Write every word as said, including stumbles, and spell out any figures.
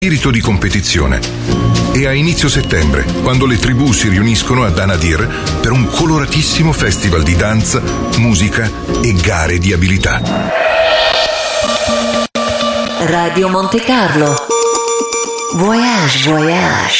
spirito di competizione. E a inizio settembre, quando le tribù si riuniscono ad Anadyr per un coloratissimo festival di danza, musica e gare di abilità. Radio Monte Carlo. Voyage, voyage.